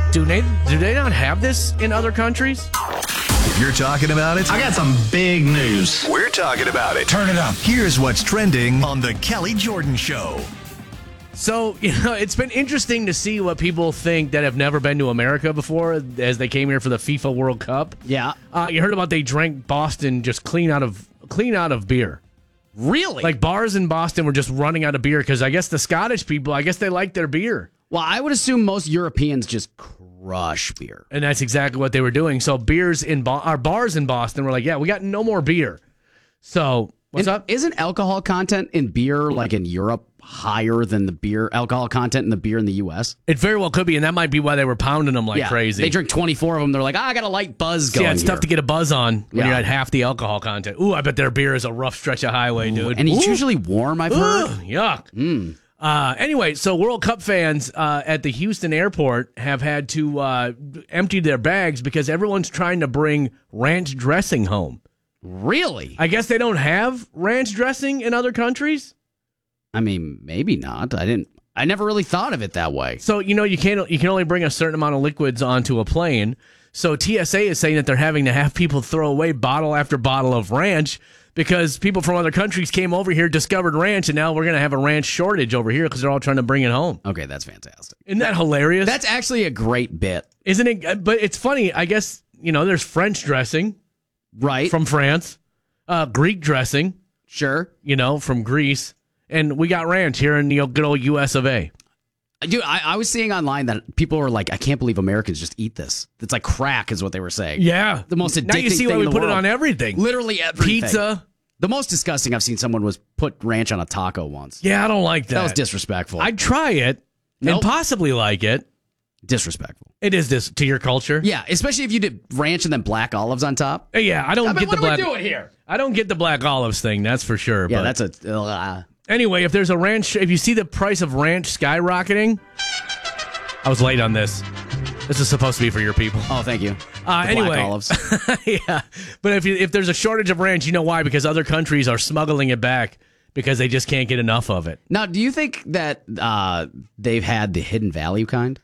Do they not have this in other countries? If you're talking about it, I got some big news. we're talking about it. Turn it up. Here's what's trending on the Kelly Jordan Show. So, it's been interesting to see what people think that have never been to America before as they came here for the FIFA World Cup. Yeah. You heard about they drank Boston just clean out of beer. Really? Like bars in Boston were just running out of beer because I guess the Scottish people, I guess they like their beer. Well, I would assume most Europeans just crush beer. And that's exactly what they were doing. So bars in Boston were like, yeah, we got no more beer. So what's up? Isn't alcohol content in beer, like in Europe, higher than the beer alcohol content in the beer in the U.S.? It very well could be, and that might be why they were pounding them like crazy. They drink 24 of them. They're like, I got a light buzz going. Yeah, it's tough to get a buzz on when Yeah. you're at half the alcohol content. Ooh, I bet their beer is a rough stretch of highway, dude. And it's Ooh. usually warm, I've heard. Yuck. Anyway, so World Cup fans at the Houston airport have had to empty their bags because everyone's trying to bring ranch dressing home. Really? I guess they don't have ranch dressing in other countries. I mean, maybe not. I never really thought of it that way. So, you can only bring a certain amount of liquids onto a plane. So TSA is saying that they're having to have people throw away bottle after bottle of ranch because people from other countries came over here, discovered ranch, and now we're going to have a ranch shortage over here because they're all trying to bring it home. Okay, that's fantastic. Isn't that hilarious? That's actually a great bit. Isn't it? But it's funny. I guess, there's French dressing Right? from France, Greek dressing, Sure. from Greece, and we got ranch here in the good old US of A. Dude, I was seeing online that people were like, I can't believe Americans just eat this. It's like crack is what they were saying. Yeah. The most addicting Now you see why thing we in the put it world. on everything. Literally everything. Pizza. The most disgusting I've seen someone was put ranch on a taco once. Yeah, I don't like that. That was disrespectful. I'd try it and Nope. possibly like it. Disrespectful. It is this to your culture. Yeah, especially if you did ranch and then black olives on top. Yeah, I don't get the black. What are we doing here? I don't get the black olives thing. That's for sure. Yeah, but that's a... anyway, if there's a ranch, if you see the price of ranch skyrocketing, I was late on this. This is supposed to be for your people. Oh, thank you. The Anyway, black olives. yeah, but if there's a shortage of ranch, you know why? Because other countries are smuggling it back because they just can't get enough of it. Now, do you think that they've had the Hidden Valley kind?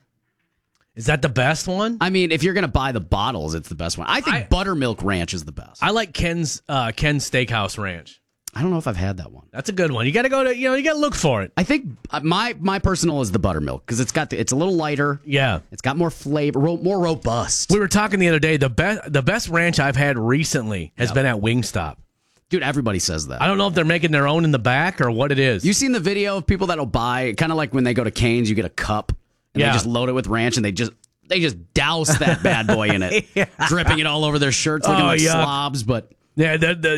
Is that the best one? I mean, if you're going to buy the bottles, it's the best one. I think buttermilk ranch is the best. I like Ken's Steakhouse Ranch. I don't know if I've had that one. That's a good one. You got to go to you got to look for it. I think my personal is the buttermilk because it's a little lighter. Yeah. It's got more flavor, more robust. We were talking the other day. The best ranch I've had recently has been at Wingstop. Dude, everybody says that. I don't know if they're making their own in the back or what it is. You seen the video of people that'll buy, kind of like when they go to Cane's, you get a cup and Yeah. they just load it with ranch and they just douse that bad boy in it, dripping it all over their shirts, looking like yuck. slobs. But Yeah,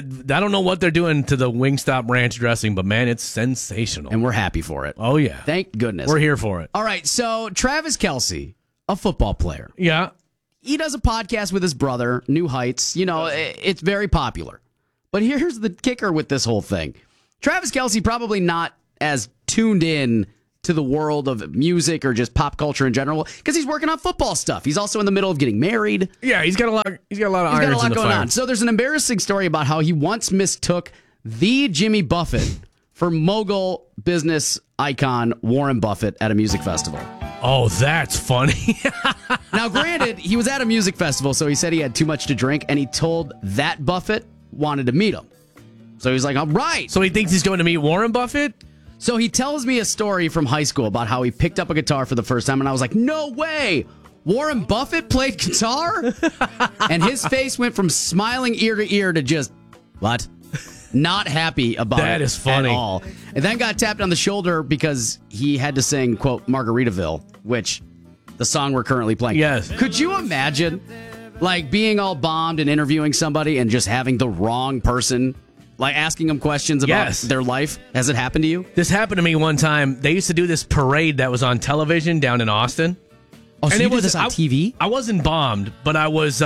I don't know what they're doing to the Wingstop ranch dressing, but man, it's sensational. and we're happy for it. Oh yeah, Thank goodness. we're here for it. All right, so Travis Kelce, a football player, Yeah, he does a podcast with his brother, New Heights. It's very popular. But here's the kicker with this whole thing. Travis Kelce probably not as tuned in to the world of music or just pop culture in general because he's working on football stuff. He's also in the middle of getting married. yeah, he's got a lot. He's got a lot of He's irons got a lot in the going fire. on. So there's an embarrassing story about how he once mistook the Jimmy Buffett for mogul business icon Warren Buffett at a music festival. Oh, that's funny. Now, granted, he was at a music festival, so he said he had too much to drink, and he told that Buffett wanted to meet him. So he's like, all right. So he thinks he's going to meet Warren Buffett? So he tells me a story from high school about how he picked up a guitar for the first time, and I was like, no way! Warren Buffett played guitar? And his face went from smiling ear to ear to just, what? Not happy about That it is funny. at all. And then got tapped on the shoulder because he had to sing, quote, Margaritaville, which the song we're currently playing. Yes. Could you imagine, like, being all bombed and interviewing somebody and just having the wrong person, like, asking them questions about Yes. their life? Has it happened to you? This happened to me one time. They used to do this parade that was on television down in Austin. Oh, so And you it did was this on TV? I wasn't bombed, but I was.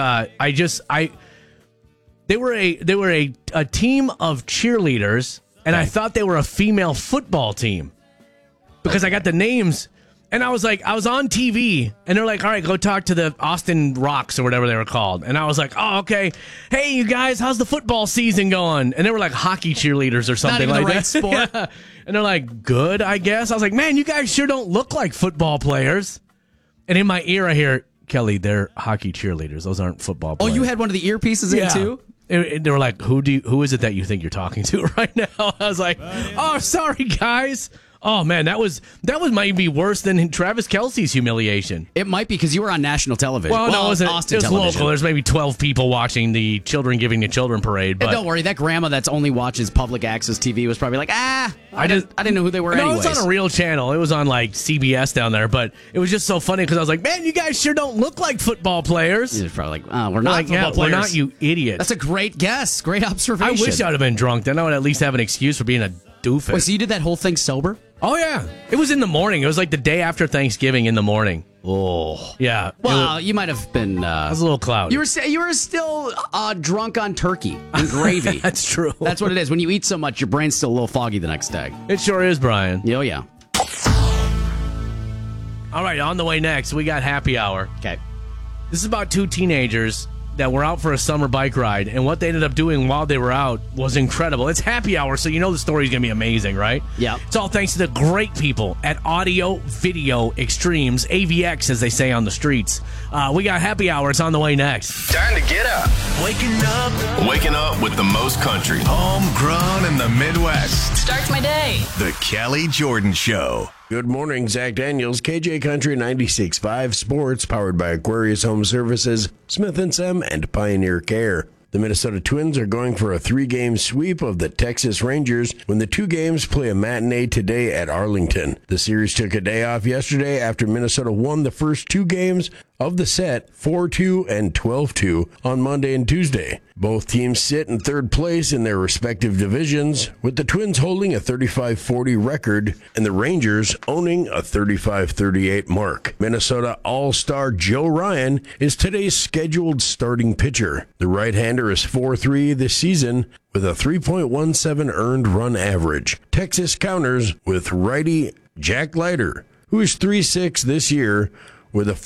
They were a team of cheerleaders, and I thought they were a female football team because I got the names, and I was on TV, and they're like, all right, go talk to the Austin Rocks or whatever they were called, and I was like, oh, okay, hey, you guys, how's the football season going? And they were like hockey cheerleaders or something even the like right that. sport. Yeah. And they're like, good, I guess. I was like, man, you guys sure don't look like football players. And in my ear, I hear, Kelly, they're hockey cheerleaders. Those aren't football players. Oh, you had one of the earpieces in too? They were like, who is it that you think you're talking to right now? I was like, oh, sorry, guys. Oh, man, that might be worse than Travis Kelce's humiliation. It might be because you were on national television. Well, no, it was Austin television. local. There's maybe 12 people watching the Children Giving to Children parade. But And don't worry, that grandma that's only watches public access TV was probably like, I didn't know who they were no, anyways. it was on a real channel. It was on like CBS down there, but it was just so funny because I was like, man, you guys sure don't look like football players. You're probably like, oh, we're not football players. We're not, you idiots. That's a great guess. Great observation. I wish I would have been drunk. Then I would at least have an excuse for being a doofus. Wait, so you did that whole thing sober? Oh, yeah. It was in the morning. It was like the day after Thanksgiving in the morning. Oh. Yeah. Well, you might have been... I was a little cloudy. You were still drunk on turkey and gravy. That's true. That's what it is. When you eat so much, your brain's still a little foggy the next day. It sure is, Brian. Oh, yeah. All right, on the way next, we got Happy Hour. Okay. This is about two teenagers that were out for a summer bike ride, and what they ended up doing while they were out was incredible. It's Happy Hour, so you know the story's going to be amazing, right? Yeah. It's all thanks to the great people at Audio Video Extremes, AVX, as they say on the streets. We got Happy Hour. It's on the way next. Time to get up. Waking up with the most country. Homegrown in the Midwest. Starts my day. The Kelly Jordan Show. Good morning, Zach Daniels, KJ Country 96.5 Sports, powered by Aquarius Home Services, Smith & Son, and Pioneer Care. The Minnesota Twins are going for a 3-game sweep of the Texas Rangers when the two games play a matinee today at Arlington. The series took a day off yesterday after Minnesota won the first two games of the set 4-2 and 12-2 on Monday and Tuesday. Both teams sit in third place in their respective divisions, with the Twins holding a 35-40 record and the Rangers owning a 35-38 mark. Minnesota All-Star Joe Ryan is today's scheduled starting pitcher. The right-hander is 4-3 this season with a 3.17 earned run average. Texas counters with righty Jack Leiter, who is 3-6 this year with a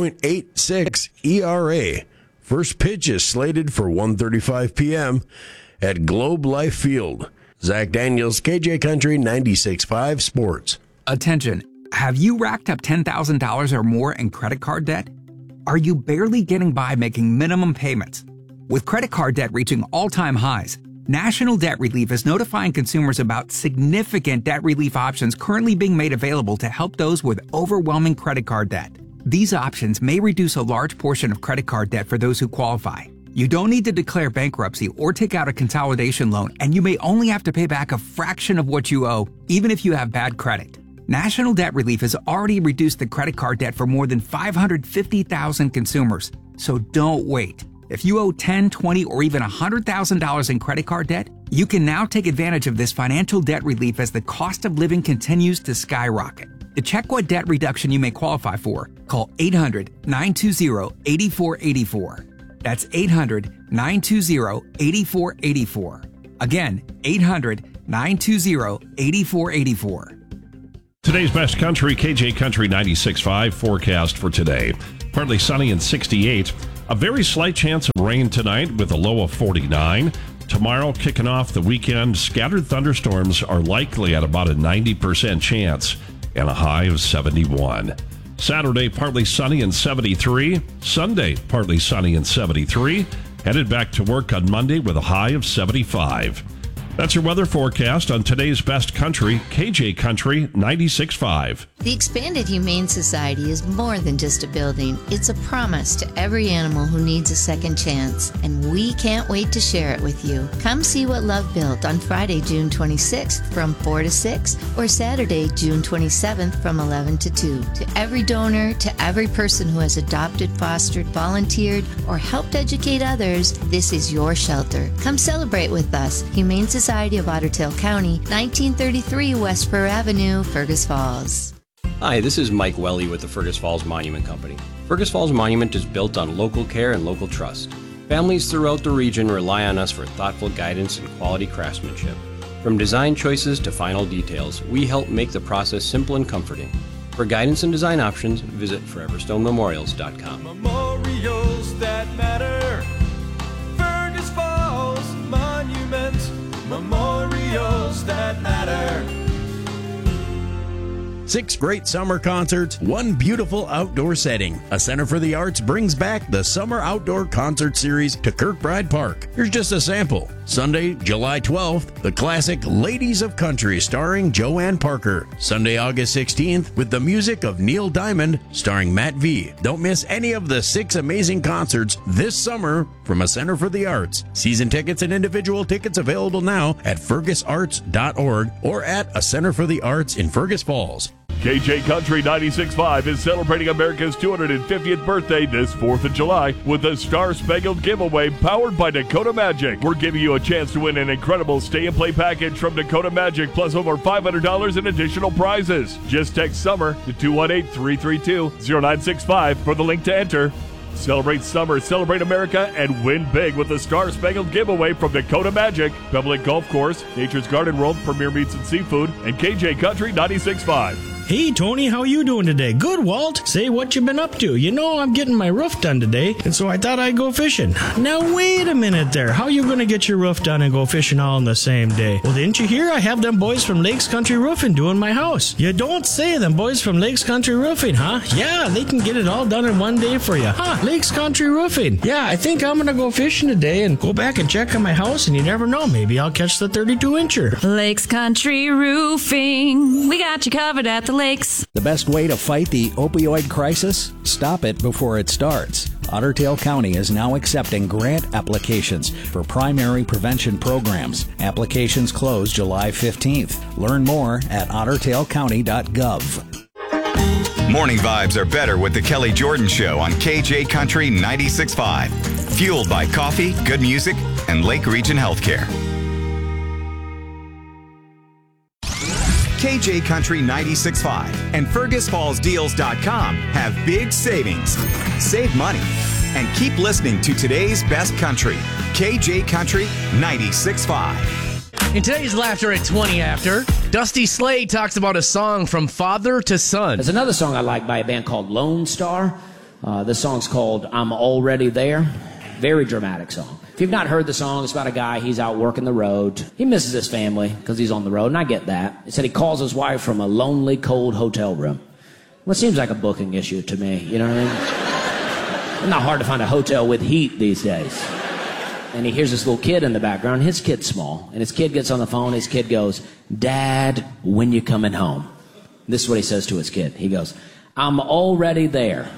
4.86 ERA. First pitch is slated for 1:35 p.m. at Globe Life Field. Zach Daniels, KJ Country 96.5 Sports. Attention. Have you racked up $10,000 or more in credit card debt? Are you barely getting by making minimum payments? With credit card debt reaching all-time highs, National Debt Relief is notifying consumers about significant debt relief options currently being made available to help those with overwhelming credit card debt. These options may reduce a large portion of credit card debt for those who qualify. You don't need to declare bankruptcy or take out a consolidation loan, and you may only have to pay back a fraction of what you owe, even if you have bad credit. National Debt Relief has already reduced the credit card debt for more than 550,000 consumers, so don't wait. If you owe $10, $20, or even $100,000 in credit card debt, you can now take advantage of this financial debt relief as the cost of living continues to skyrocket. To check what debt reduction you may qualify for, call 800-920-8484. That's 800-920-8484. Again, 800-920-8484. Today's best country, KJ Country 96.5 forecast for today. Partly sunny and 68. A very slight chance of rain tonight with a low of 49. Tomorrow, kicking off the weekend, scattered thunderstorms are likely at about a 90% chance and a high of 71. Saturday, partly sunny and 73. Sunday, partly sunny and 73. Headed back to work on Monday with a high of 75. That's your weather forecast on today's best country, KJ Country 96.5. The Expanded Humane Society is more than just a building. It's a promise to every animal who needs a second chance, and we can't wait to share it with you. Come see what love built on Friday, June 26th from 4 to 6, or Saturday, June 27th from 11 to 2. To every donor, to every person who has adopted, fostered, volunteered, or helped educate others, this is your shelter. Come celebrate with us. Humane Society of Otter Tail County, 1933 West Fur Avenue, Fergus Falls. Hi, this is Mike Welly with the Fergus Falls Monument Company. Fergus Falls Monument is built on local care and local trust. Families throughout the region rely on us for thoughtful guidance and quality craftsmanship. From design choices to final details, we help make the process simple and comforting. For guidance and design options, visit foreverstonememorials.com. Memorials that matter. Fergus Falls Monument. Memorials that matter. 6 great summer concerts, 1 beautiful outdoor setting. A Center for the Arts brings back the Summer Outdoor Concert Series to Kirkbride Park. Here's just a sample. Sunday, July 12th, the classic Ladies of Country starring Joanne Parker. Sunday, August 16th, with the music of Neil Diamond starring Matt V. Don't miss any of the 6 amazing concerts this summer from A Center for the Arts. Season tickets and individual tickets available now at fergusarts.org or at A Center for the Arts in Fergus Falls. KJ Country 96.5 is celebrating America's 250th birthday this 4th of July with a Star Spangled giveaway powered by Dakota Magic. We're giving you a chance to win an incredible stay and play package from Dakota Magic plus over $500 in additional prizes. Just text SUMMER to 218-332-0965 for the link to enter. Celebrate summer, celebrate America, and win big with the Star Spangled giveaway from Dakota Magic, Pebble Golf Course, Nature's Garden World, Premier Meats and Seafood, and KJ Country 96.5. Hey, Tony, how you doing today? Good, Walt. Say what you been up to. You know I'm getting my roof done today, and so I thought I'd go fishing. Now, wait a minute there. How you going to get your roof done and go fishing all in the same day? Well, didn't you hear I have them boys from Lakes Country Roofing doing my house? You don't say, them boys from Lakes Country Roofing, huh? Yeah, they can get it all done in one day for you. Huh, Lakes Country Roofing. Yeah, I think I'm going to go fishing today and go back and check on my house, and you never know. Maybe I'll catch the 32-incher. Lakes Country Roofing. We got you covered at the lakes. The best way to fight the opioid crisis? Stop it before it starts. Otter Tail County is now accepting grant applications for primary prevention programs. Applications close July 15th. Learn more at ottertailcounty.gov. Morning vibes are better with the Kelly Jordan Show on KJ Country 96.5. Fueled by coffee, good music, and Lake Region Healthcare. KJ Country 96.5 and FergusFallsDeals.com have big savings. Save money and keep listening to today's best country. KJ Country 96.5. In today's Laughter at 20 After, Dusty Slade talks about a song from father to son. There's another song I like by a band called Lone Star. This song's called I'm Already There. Very dramatic song. If you've not heard the song, it's about a guy, he's out working the road. He misses his family because he's on the road, and I get that. He said he calls his wife from a lonely, cold hotel room. Well, it seems like a booking issue to me, you know what I mean? It's not hard to find a hotel with heat these days. And he hears this little kid in the background. His kid's small, and his kid gets on the phone. His kid goes, "Dad, when you coming home?" This is what he says to his kid. He goes, "I'm already there."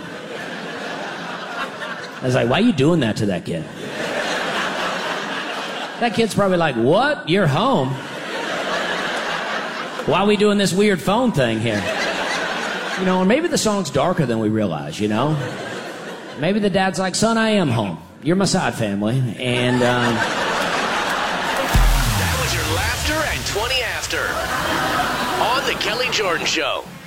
I was like, why are you doing that to that kid? That kid's probably like, what? You're home? Why are we doing this weird phone thing here? You know, and maybe the song's darker than we realize, you know? Maybe the dad's like, son, I am home. You're my side family. And, That was your Laughter at 20 After on The Kelly Jordan Show.